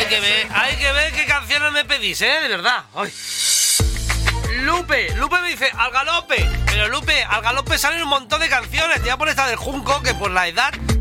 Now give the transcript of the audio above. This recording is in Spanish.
Hay que ver qué canciones me pedís, de verdad. Ay. Lupe me dice al galope. Pero Lupe, al galope salen un montón de canciones. Te voy a poner esta del Junco, que por la edad